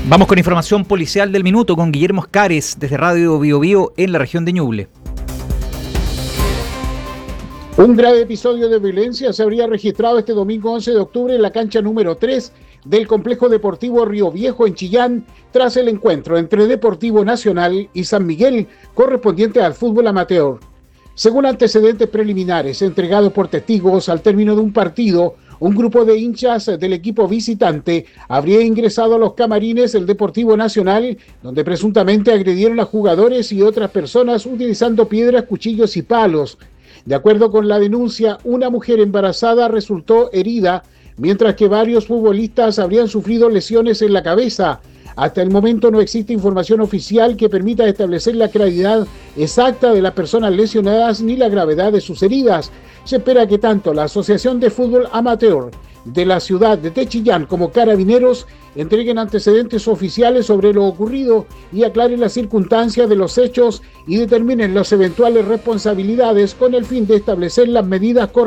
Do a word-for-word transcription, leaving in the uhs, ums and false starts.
Vamos con información policial del minuto con Guillermo Oscares desde Radio Bio Bio en la región de Ñuble. Un grave episodio de violencia se habría registrado este domingo once de octubre en la cancha número tres del Complejo Deportivo Río Viejo en Chillán, tras el encuentro entre Deportivo Nacional y San Miguel, correspondiente al fútbol amateur. Según antecedentes preliminares entregados por testigos, al término de un partido, un grupo de hinchas del equipo visitante habría ingresado a los camarines del Deportivo Nacional, donde presuntamente agredieron a jugadores y otras personas utilizando piedras, cuchillos y palos. De acuerdo con la denuncia, una mujer embarazada resultó herida, mientras que varios futbolistas habrían sufrido lesiones en la cabeza. Hasta el momento no existe información oficial que permita establecer la claridad exacta de las personas lesionadas ni la gravedad de sus heridas. Se espera que tanto la Asociación de Fútbol Amateur de la ciudad de Chillán como Carabineros entreguen antecedentes oficiales sobre lo ocurrido y aclaren las circunstancias de los hechos y determinen las eventuales responsabilidades con el fin de establecer las medidas correspondientes.